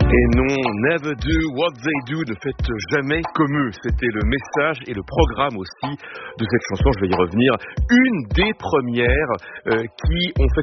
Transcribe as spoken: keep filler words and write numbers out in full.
Et non, never do what they do, ne faites jamais comme eux. C'était le message et le programme aussi de cette chanson, je vais y revenir. Une des premières euh, qui ont fait